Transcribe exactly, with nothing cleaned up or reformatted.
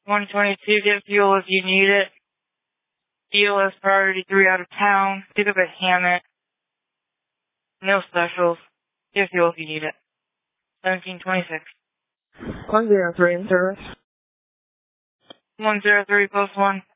one twenty-two, get fuel if you need it. Fuel is priority three out of town. Pick up at Hammett. No specials. Get fuel if you need it. seventeen twenty-six. one zero three in service. one zero three, post one.